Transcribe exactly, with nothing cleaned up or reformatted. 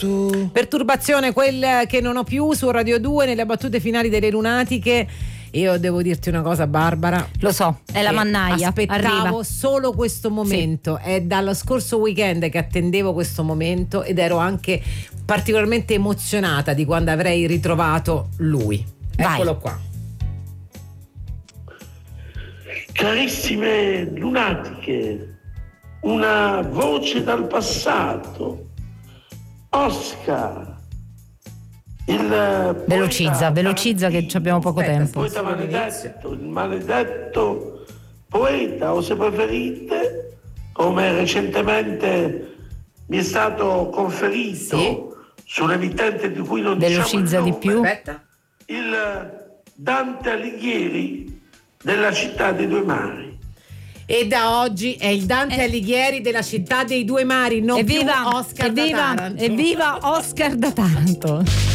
Perturbazione, quel che non ho più su Radio due nelle battute finali delle Lunatiche. Io devo dirti una cosa, Barbara, lo so, è la mannaia, aspettavo arriva. solo questo momento, sì. È dallo scorso weekend che attendevo questo momento ed ero anche particolarmente emozionata di quando avrei ritrovato lui. Vai. Eccolo qua. Carissime lunatiche, una voce dal passato, Oscar, il velocizza, poeta velocizza che abbiamo poco Aspetta, il tempo. poeta maledetto, il maledetto poeta, o se preferite, come recentemente mi è stato conferito, sì, sull'emittente di cui non velocizza diciamo il di nome, più. Aspetta. il Dante Alighieri della città dei due mari. E da oggi è il Dante Eh. Alighieri della città dei due mari, non Evviva, più Oscar da evviva, Taranto. evviva Oscar da Taranto.